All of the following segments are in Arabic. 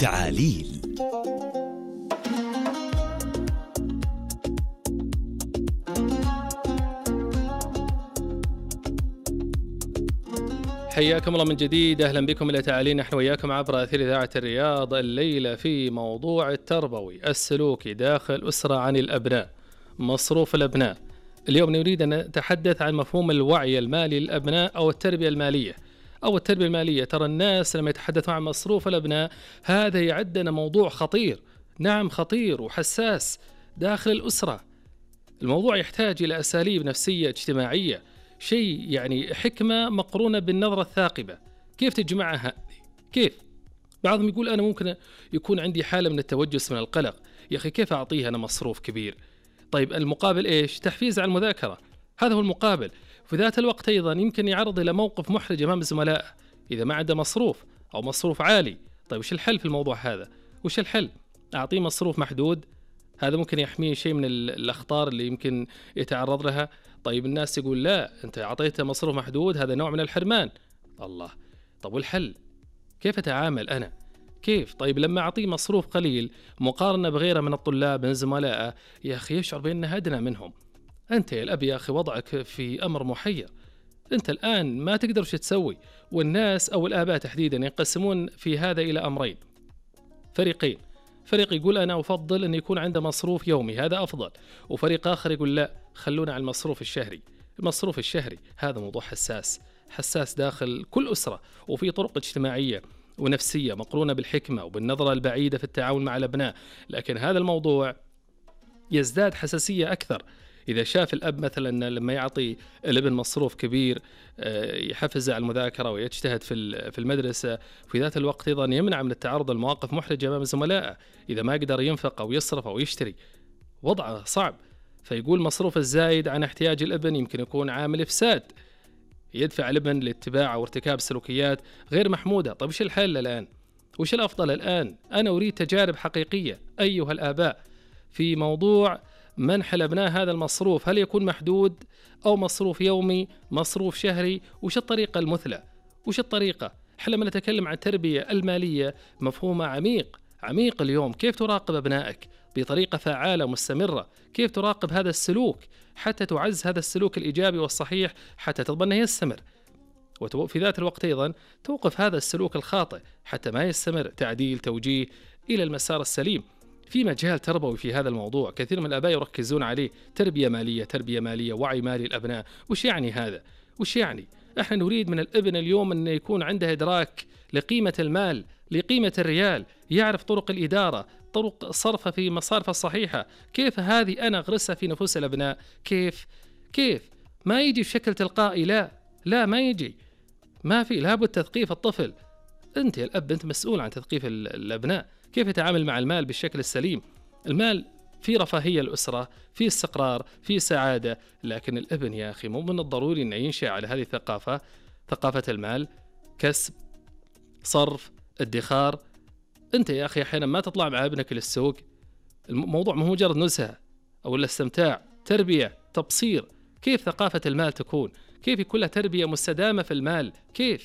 تعاليل. حياكم الله من جديد، أهلا بكم إلى تعاليل نحن وياكم عبر أثير إذاعة الرياض. الليلة في موضوع التربوي السلوكي داخل أسرة عن الأبناء، مصروف الأبناء. اليوم نريد أن نتحدث عن مفهوم الوعي المالي للأبناء أو التربية المالية التربية المالية. ترى الناس لما يتحدثون عن مصروف الأبناء هذا يعدنا موضوع خطير، نعم خطير وحساس داخل الأسرة. الموضوع يحتاج إلى أساليب نفسية اجتماعية، شيء يعني حكمة مقرونة بالنظرة الثاقبة. كيف تجمعها؟ كيف؟ بعضهم يقول أنا ممكن يكون عندي حالة من التوجس من القلق، يا أخي كيف أعطيه أنا مصروف كبير؟ طيب المقابل إيش؟ تحفيز على المذاكرة، هذا هو المقابل. في ذات الوقت أيضا يمكن يعرض إلى موقف محرج أمام زملائه إذا ما عنده مصروف أو مصروف عالي. طيب وش الحل في الموضوع هذا؟ وش الحل؟ أعطيه مصروف محدود، هذا ممكن يحميه شيء من الأخطار اللي يمكن يتعرض لها. طيب الناس يقول لا، أنت أعطيته مصروف محدود، هذا نوع من الحرمان. الله، طب والحل؟ كيف أتعامل أنا؟ كيف؟ طيب لما أعطيه مصروف قليل مقارنة بغيره من الطلاب من زملائه، يا أخي يشعر بأنه أدنى منهم. أنت يا الأب يا أخي وضعك في أمر محير، أنت الآن ما تقدر وش تسوي. والناس أو الآباء تحديدا ينقسمون في هذا إلى أمرين، فريقين. فريق يقول أنا أفضل أن يكون عنده مصروف يومي، هذا أفضل. وفريق آخر يقول لا، خلونا على المصروف الشهري. المصروف الشهري هذا موضوع حساس داخل كل أسرة، وفي طرق اجتماعية ونفسية مقرونة بالحكمة وبالنظرة البعيدة في التعاون مع الأبناء. لكن هذا الموضوع يزداد حساسية أكثر إذا شاف الأب مثلا لما يعطي الابن مصروف كبير يحفزه على المذاكرة ويجتهد في المدرسة، في ذات الوقت أيضا يمنع من التعرض لمواقف محرجة أمام زملائه إذا ما يقدر ينفق أو يصرف أو يشتري. وضعه صعب. فيقول مصروف الزايد عن احتياج الابن يمكن يكون عامل إفساد، يدفع الابن لاتباع أو ارتكاب سلوكيات غير محمودة. طيب وش الحل الآن؟ وش الأفضل الآن؟ أنا أريد تجارب حقيقية أيها الآباء في موضوع منح الأبناء هذا المصروف. هل يكون محدود أو مصروف يومي، مصروف شهري؟ وش الطريقة المثلى؟ وش الطريقة؟ احنا لما نتكلم عن التربية المالية مفهومة عميق اليوم. كيف تراقب أبنائك بطريقة فعالة مستمرة؟ كيف تراقب هذا السلوك حتى تعزز هذا السلوك الإيجابي والصحيح حتى تضمن أنه يستمر، وفي ذات الوقت أيضا توقف هذا السلوك الخاطئ حتى ما يستمر، تعديل توجيه إلى المسار السليم. في مجال تربوي في هذا الموضوع كثير من الآباء يركزون عليه، تربية مالية، وعي مالي الأبناء. وش يعني هذا؟ وش يعني؟ احنا نريد من الابن اليوم أن يكون عنده إدراك لقيمة المال، لقيمة الريال، يعرف طرق الإدارة، طرق صرفه في مصارفه الصحيحة. كيف هذه أنا أغرسها في نفوس الأبناء؟ كيف ما يجي بشكل تلقائي؟ لا ما يجي، ما في، لابد تثقيف الطفل. أنت يا الأب أنت مسؤول عن تثقيف الأبناء، كيف يتعامل مع المال بالشكل السليم. المال في رفاهية الأسرة، في استقرار، في سعادة، لكن الابن يا أخي مو من الضروري أن ينشأ على هذه الثقافة، ثقافة المال، كسب، صرف، ادخار. أنت يا أخي أحيانا ما تطلع مع ابنك للسوق، الموضوع مو مجرد نزهة أو الاستمتاع، تربية، تبصير. كيف ثقافة المال تكون؟ كيف يكون لها تربية مستدامة في المال؟ كيف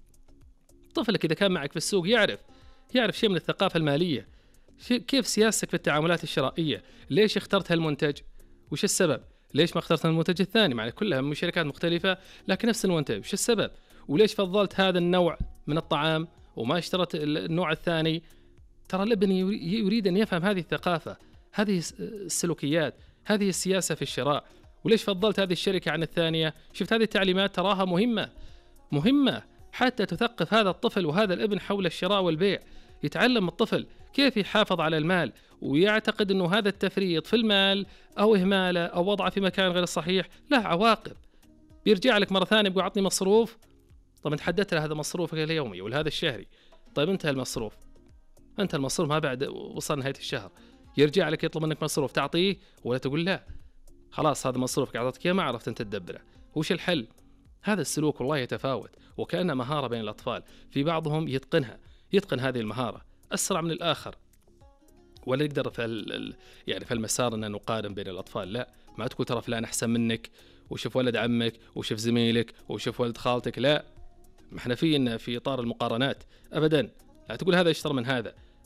طفلك إذا كان معك في السوق يعرف شيء من الثقافة المالية؟ كيف سياستك في التعاملات الشرائية؟ ليش اخترت هالمنتج؟ وش السبب؟ ليش ما اخترت المنتج الثاني؟ مع كلها من شركات مختلفة لكن نفس المنتج، وش السبب؟ وليش فضلت هذا النوع من الطعام وما اشترت النوع الثاني؟ ترى الابن يريد أن يفهم هذه الثقافة، هذه السلوكيات، هذه السياسة في الشراء. وليش فضلت هذه الشركة عن الثانية؟ شفت هذه التعليمات تراها مهمة حتى تثقف هذا الطفل وهذا الابن حول الشراء والبيع. يتعلم الطفل كيف يحافظ على المال، ويعتقد أنه هذا التفريط في المال أو إهماله أو وضعه في مكان غير صحيح له عواقب. بيرجع لك مرة ثانية بيقول عطني مصروف. طب انت حددت له هذا مصروفك اليومي وهذا الشهري، طيب انتهى المصروف، ما بعد وصل نهاية الشهر يرجع لك يطلب منك مصروف، تعطيه ولا تقول لا خلاص هذا مصروفك أعطتك ما عرفت أنت تدبره؟ وش الحل؟ هذا السلوك والله يتفاوت وكأنه مهارة بين الأطفال. في بعضهم يتقن هذه المهارة أسرع من الآخر، ولا نقدر في المسار أن نقارن بين الأطفال. لا، ما تقول ترى فلان أحسن منك، وشوف ولد عمك وشوف زميلك وشوف ولد خالتك. لا، ما احنا في إطار المقارنات أبدا. لا تقول هذا يشترى من هذا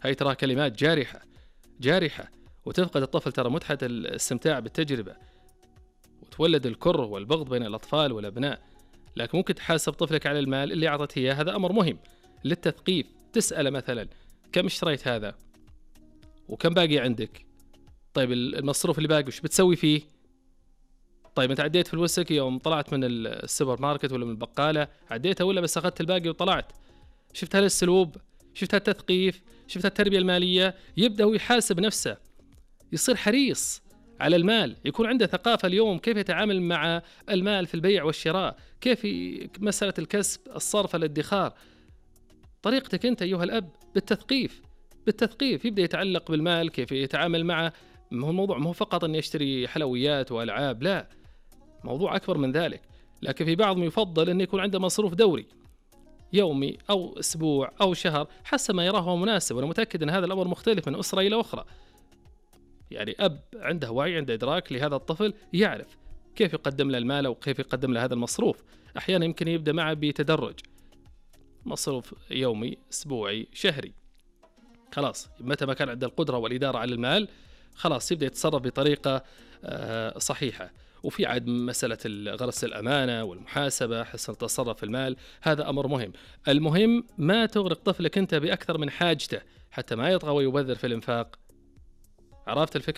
هاي ترى كلمات جارحة جارحة، وتفقد الطفل ترى متعة الاستمتاع بالتجربة، وتولد الكره والبغض بين الأطفال والأبناء. لكن ممكن تحاسب طفلك على المال اللي أعطته إياه، هذا أمر مهم للتثقيف. تسأله مثلا كم اشتريت هذا وكم باقي عندك؟ طيب المصروف اللي باقي وش بتسوي فيه؟ طيب أنت عديت فلوسك يوم طلعت من السوبر ماركت ولا من البقالة؟ عديتها ولا بس أخذت الباقي وطلعت؟ شفت هالأسلوب؟ شفت هالتثقيف؟ شفت التربية المالية؟ يبدأ هو يحاسب نفسه، يصير حريص على المال، يكون عنده ثقافة اليوم كيف يتعامل مع المال في البيع والشراء، كيف مسألة الكسب، الصرف، الادخار. طريقتك أنت أيها الأب بالتثقيف يبدأ يتعلق بالمال، كيف يتعامل معه. ما هو الموضوع ما هو فقط أن يشتري حلويات وألعاب، لا، موضوع أكبر من ذلك. لكن في بعضهم يفضل أن يكون عنده مصروف دوري يومي أو أسبوع أو شهر حسب ما يراه مناسب. وأنا متأكد أن هذا الأمر مختلف من أسرة إلى أخرى. يعني أب عنده وعي، عنده إدراك لهذا الطفل، يعرف كيف يقدم له المال أو كيف يقدم له هذا المصروف. أحيانا يمكن يبدأ معه بتدرج، مصروف يومي، أسبوعي، شهري. خلاص متى ما كان عنده القدرة والإدارة على المال خلاص يبدأ يتصرف بطريقة صحيحة. وفي عاد مسألة غرس الأمانة والمحاسبة، حسن التصرف في المال، هذا أمر مهم. المهم ما تغرق طفلك أنت بأكثر من حاجته حتى ما يطغى ويبذر في الإنفاق. عرفت الفكرة؟